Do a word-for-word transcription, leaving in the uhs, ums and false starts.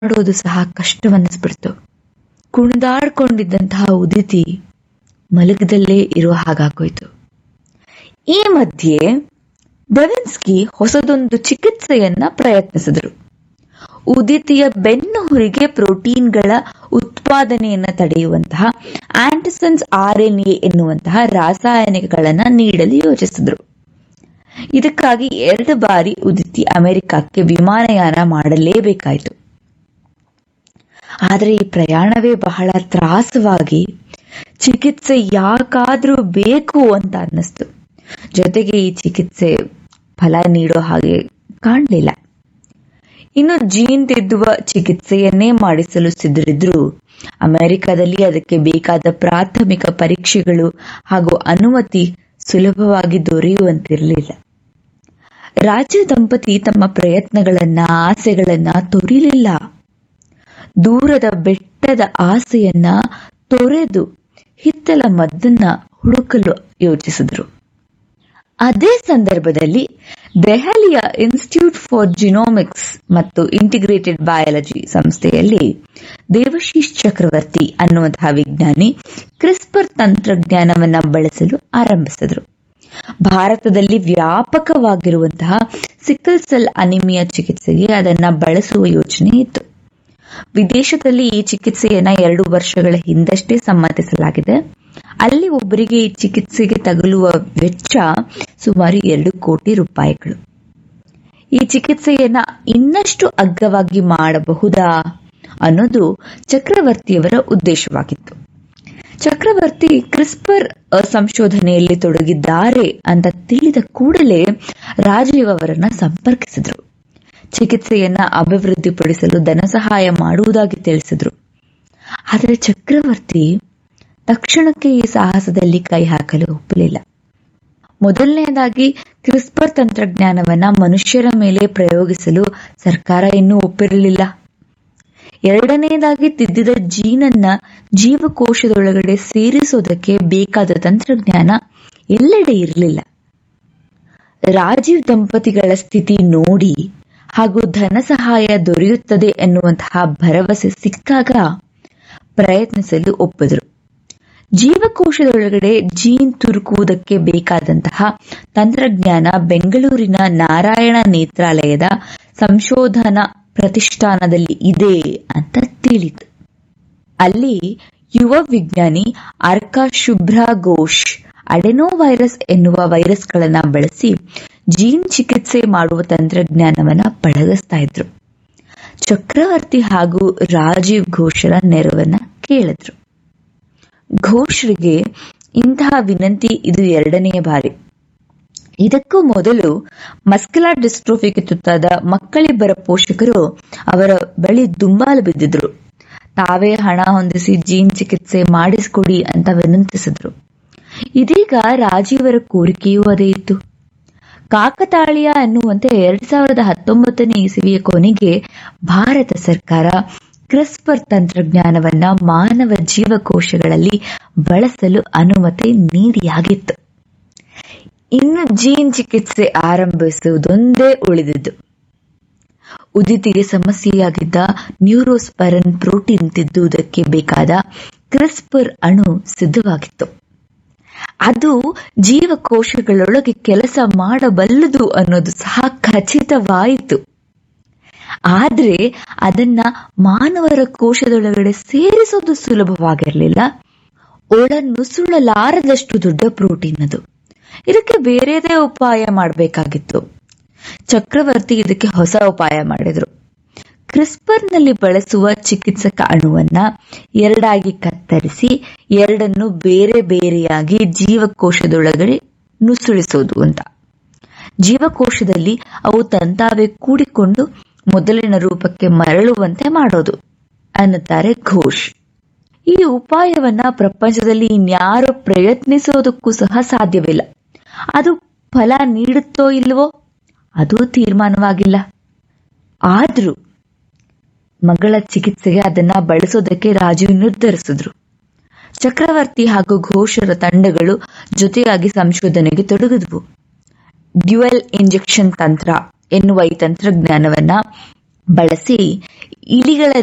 ಮಾಡೋದು ಸಹ ಕಷ್ಟವನ್ನಿಸ್ಬಿಡ್ತು. ಕುಣಿದಾಡ್ಕೊಂಡಿದ್ದಂತಹ ಉದಿತಿ ಮಲಗದಲ್ಲೇ ಇರುವ ಹಾಗಾಗೋಯ್ತು. ಈ ಮಧ್ಯೆ ಲೆವಿನ್ಸ್ಕಿ ಹೊಸದೊಂದು ಚಿಕಿತ್ಸೆಯನ್ನ ಪ್ರಯತ್ನಿಸಿದ್ರು. ಉದಿತಿಯ ಬೆನ್ನುಹುರಿಗೆ ಪ್ರೋಟೀನ್ಗಳ ಉತ್ಪಾದನೆಯನ್ನ ತಡೆಯುವಂತಹ ಆಂಟಿಸೆನ್ಸ್ ಆರ್ ಎನ್ ಎ ಎನ್ನುವಂತಹ ರಾಸಾಯನಿಕಗಳನ್ನ ನೀಡಲು ಯೋಚಿಸಿದ್ರು. ಇದಕ್ಕಾಗಿ ಎರಡು ಬಾರಿ ಉದಿತಿ ಅಮೆರಿಕಕ್ಕೆ ವಿಮಾನಯಾನ ಮಾಡಲೇಬೇಕಾಯಿತು. ಆದರೆ ಈ ಪ್ರಯಾಣವೇ ಬಹಳ ತ್ರಾಸವಾಗಿ ಚಿಕಿತ್ಸೆ ಯಾಕಾದ್ರೂ ಬೇಕು ಅಂತ ಅನ್ನಿಸ್ತು. ಜೊತೆಗೆ ಈ ಚಿಕಿತ್ಸೆ ಫಲ ನೀಡೋ ಹಾಗೆ ಕಾಣಲಿಲ್ಲ. ಇನ್ನು ಜೀನ್ ತಿದ್ದುವ ಚಿಕಿತ್ಸೆಯನ್ನೇ ಮಾಡಿಸಲು ಸಿದ್ಧರಿದ್ರು ಅಮೆರಿಕದಲ್ಲಿ ಅದಕ್ಕೆ ಬೇಕಾದ ಪ್ರಾಥಮಿಕ ಪರೀಕ್ಷೆಗಳು ಹಾಗೂ ಅನುಮತಿ ಸುಲಭವಾಗಿ ದೊರೆಯುವಂತಿರಲಿಲ್ಲ. ರಾಜೀವ್ ದಂಪತಿ ತಮ್ಮ ಪ್ರಯತ್ನಗಳನ್ನ ಆಸೆಗಳನ್ನ ತೊರಿಲಿಲ್ಲ. ದೂರದ ಬೆಟ್ಟದ ಆಸೆಯನ್ನ ತೊರೆದು ಹಿತ್ತಲ ಮದ್ದನ್ನ ಹುಡುಕಲು ಯೋಚಿಸಿದ್ರು. ಅದೇ ಸಂದರ್ಭದಲ್ಲಿ ದೆಹಲಿಯ ಇನ್ಸ್ಟಿಟ್ಯೂಟ್ ಫಾರ್ ಜಿನೋಮಿಕ್ಸ್ ಮತ್ತು ಇಂಟಿಗ್ರೇಟೆಡ್ ಬಯಾಲಜಿ ಸಂಸ್ಥೆಯಲ್ಲಿ ದೇವಶೀಶ್ ಚಕ್ರವರ್ತಿ ಅನ್ನುವಂತಹ ವಿಜ್ಞಾನಿ ಕ್ರಿಸ್ಪರ್ ತಂತ್ರಜ್ಞಾನವನ್ನ ಬಳಸಲು ಆರಂಭಿಸಿದ್ರು. ಭಾರತದಲ್ಲಿ ವ್ಯಾಪಕವಾಗಿರುವಂತಹ ಸಿಕಲ್ ಸೆಲ್ ಅನಿಮಿಯಾ ಚಿಕಿತ್ಸೆಗೆ ಅದನ್ನ ಬಳಸುವ ಯೋಚನೆ ಇತ್ತು. ವಿದೇಶದಲ್ಲಿ ಈ ಚಿಕಿತ್ಸೆಯನ್ನ ಎರಡು ವರ್ಷಗಳ ಹಿಂದಷ್ಟೇ ಸಮ್ಮತಿಸಲಾಗಿದೆ. ಅಲ್ಲಿ ಒಬ್ಬರಿಗೆ ಈ ಚಿಕಿತ್ಸೆಗೆ ತಗುಲುವ ವೆಚ್ಚ ಸುಮಾರು ಎರಡು ಕೋಟಿ ರೂಪಾಯಿಗಳು. ಈ ಚಿಕಿತ್ಸೆಯನ್ನ ಇನ್ನಷ್ಟು ಅಗ್ಗವಾಗಿ ಮಾಡಬಹುದಾ ಅನ್ನೋದು ಚಕ್ರವರ್ತಿಯವರ ಉದ್ದೇಶವಾಗಿತ್ತು. ಚಕ್ರವರ್ತಿ ಕ್ರಿಸ್ಪರ್ ಸಂಶೋಧನೆಯಲ್ಲಿ ತೊಡಗಿದ್ದಾರೆ ಅಂತ ತಿಳಿದ ಕೂಡಲೇ ರಾಜೀವ್ ಅವರನ್ನ ಸಂಪರ್ಕಿಸಿದ್ರು. ಚಿಕಿತ್ಸೆಯನ್ನ ಅಭಿವೃದ್ಧಿಪಡಿಸಲು ಧನ ಸಹಾಯ ಮಾಡುವುದಾಗಿ ತಿಳಿಸಿದ್ರು. ಆದರೆ ಚಕ್ರವರ್ತಿ ತಕ್ಷಣಕ್ಕೆ ಈ ಸಾಹಸದಲ್ಲಿ ಕೈ ಹಾಕಲು ಒಪ್ಪಲಿಲ್ಲ. ಮೊದಲನೆಯದಾಗಿ ಕ್ರಿಸ್ಪರ್ ತಂತ್ರಜ್ಞಾನವನ್ನ ಮನುಷ್ಯರ ಮೇಲೆ ಪ್ರಯೋಗಿಸಲು ಸರ್ಕಾರ ಇನ್ನೂ ಒಪ್ಪಿರಲಿಲ್ಲ. ಎರಡನೆಯದಾಗಿ ತಿದ್ದಿದ ಜೀನನ್ನ ಜೀವಕೋಶದೊಳಗಡೆ ಸೇರಿಸೋದಕ್ಕೆ ಬೇಕಾದ ತಂತ್ರಜ್ಞಾನ ಎಲ್ಲೆಡೆ ಇರಲಿಲ್ಲ. ರಾಜೀವ್ ದಂಪತಿಗಳ ಸ್ಥಿತಿ ನೋಡಿ ಹಾಗೂ ಧನ ಸಹಾಯ ದೊರೆಯುತ್ತದೆ ಎನ್ನುವಂತಹ ಭರವಸೆ ಸಿಕ್ಕಾಗ ಪ್ರಯತ್ನಿಸಲು ಒಪ್ಪಿದ್ರು. ಜೀವಕೋಶದೊಳಗಡೆ ಜೀನ್ ತುರುಕುವುದಕ್ಕೆ ಬೇಕಾದಂತಹ ತಂತ್ರಜ್ಞಾನ ಬೆಂಗಳೂರಿನ ನಾರಾಯಣ ನೇತ್ರಾಲಯದ ಸಂಶೋಧನಾ ಪ್ರತಿಷ್ಠಾನದಲ್ಲಿ ಇದೆ ಅಂತ ತಿಳಿತು. ಅಲ್ಲಿ ಯುವ ವಿಜ್ಞಾನಿ ಅರ್ಕಾ ಶುಭ್ರಾ ಘೋಷ್ ಅಡೆನೋ ವೈರಸ್ ಎನ್ನುವ ವೈರಸ್ಗಳನ್ನ ಬಳಸಿ ಜೀನ್ ಚಿಕಿತ್ಸೆ ಮಾಡುವ ತಂತ್ರಜ್ಞಾನವನ್ನ ಪಳಗಿಸ್ತಾ ಇದ್ರು. ಚಕ್ರವರ್ತಿ ಹಾಗೂ ರಾಜೀವ್ ಘೋಷರ ನೆರವನ್ನ ಕೇಳಿದ್ರು. ಘೋಷ್ರಿಗೆ ಇಂತಹ ವಿನಂತಿ ಇದು ಎರಡನೆಯ ಬಾರಿ. ಇದಕ್ಕೂ ಮೊದಲು ಮಸ್ಕ್ಯುಲರ್ ಡಿಸ್ಟ್ರೋಫಿಗೆ ತುತ್ತಾದ ಮಕ್ಕಳಿಬ್ಬರ ಪೋಷಕರು ಅವರ ಬಳಿ ದುಂಬಾಲು ಬಿದ್ದಿದ್ರು. ತಾವೇ ಹಣ ಹೊಂದಿಸಿ ಜೀನ್ ಚಿಕಿತ್ಸೆ ಮಾಡಿಸಿಕೊಡಿ ಅಂತ ವಿನಂತಿಸಿದ್ರು. ಇದೀಗ ರಾಜೀವರ ಕೋರಿಕೆಯೂ ಅದೇ ಇತ್ತು. ಕಾಕತಾಳೀಯ ಎನ್ನುವಂತೆ ಎರಡ್ ಸಾವಿರದ ಹತ್ತೊಂಬತ್ತನೇ ಇಸವಿಯ ಕೊನೆಗೆ ಭಾರತ ಸರ್ಕಾರ ಕ್ರಿಸ್ಪರ್ ತಂತ್ರಜ್ಞಾನವನ್ನ ಮಾನವ ಜೀವಕೋಶಗಳಲ್ಲಿ ಬಳಸಲು ಅನುಮತಿ ನೀಡಿಯಾಗಿತ್ತು. ಇನ್ನು ಜೀನ್ ಚಿಕಿತ್ಸೆ ಆರಂಭಿಸುವುದೊಂದೇ ಉಳಿದಿದ್ದು. ಉದಿತಿಗೆ ಸಮಸ್ಯೆಯಾಗಿದ್ದ ನ್ಯೂರೋಸ್ಪೈರನ್ ಪ್ರೋಟೀನ್ ತಿದ್ದುವುದಕ್ಕೆ ಬೇಕಾದ ಕ್ರಿಸ್ಪರ್ ಅಣು ಸಿದ್ಧವಾಗಿತ್ತು. ಅದು ಜೀವಕೋಶಗಳೊಳಗೆ ಕೆಲಸ ಮಾಡಬಲ್ಲದು ಅನ್ನೋದು ಸಹ ಖಚಿತವಾಯಿತು. ಆದ್ರೆ ಅದನ್ನ ಮಾನವರ ಕೋಶದೊಳಗಡೆ ಸೇರಿಸೋದು ಸುಲಭವಾಗಿರಲಿಲ್ಲ. ಒಳನುಸುಳಲಾರದಷ್ಟು ದೊಡ್ಡ ಪ್ರೋಟೀನ್ ಅದು. ಇದಕ್ಕೆ ಬೇರೆದೇ ಉಪಾಯ ಮಾಡಬೇಕಾಗಿತ್ತು. ಚಕ್ರವರ್ತಿ ಇದಕ್ಕೆ ಹೊಸ ಉಪಾಯ ಮಾಡಿದ್ರು. ಕ್ರಿಸ್ಪರ್ನಲ್ಲಿ ಬಳಸುವ ಚಿಕಿತ್ಸಕ ಅಣುವನ್ನ ಎರಡಾಗಿ ಕತ್ತರಿಸಿ ಎರಡನ್ನು ಬೇರೆ ಬೇರೆಯಾಗಿ ಜೀವಕೋಶದೊಳಗಡೆ ನುಸುಳಿಸೋದು ಅಂತ. ಜೀವಕೋಶದಲ್ಲಿ ಅವು ತಂತಾವೇ ಕೂಡಿಕೊಂಡು ಮೊದಲಿನ ರೂಪಕ್ಕೆ ಮರಳುವಂತೆ ಮಾಡೋದು ಅನ್ನುತ್ತಾರೆ ಘೋಷ್. ಈ ಉಪಾಯವನ್ನ ಪ್ರಪಂಚದಲ್ಲಿ ಇನ್ಯಾರು ಪ್ರಯತ್ನಿಸೋದಕ್ಕೂ ಸಹ ಸಾಧ್ಯವಿಲ್ಲ. ಅದು ಫಲ ನೀಡುತ್ತೋ ಇಲ್ವೋ ಅದು ತೀರ್ಮಾನವಾಗಿಲ್ಲ. ಆದ್ರೂ ಮಗಳ ಚಿಕಿತ್ಸೆಗೆ ಅದನ್ನ ಬಳಸೋದಕ್ಕೆ ರಾಜೀವ್ ನಿರ್ಧರಿಸಿದ್ರು. ಚಕ್ರವರ್ತಿ ಹಾಗೂ ಘೋಷರ ತಂಡಗಳು ಜೊತೆಯಾಗಿ ಸಂಶೋಧನೆಗೆ ತೊಡಗಿದ್ವು. ಡ್ಯುಯಲ್ ಇಂಜೆಕ್ಷನ್ ತಂತ್ರ ಎನ್ನುವ ಈ ತಂತ್ರಜ್ಞಾನವನ್ನ ಬಳಸಿ ಇಲಿಗಳ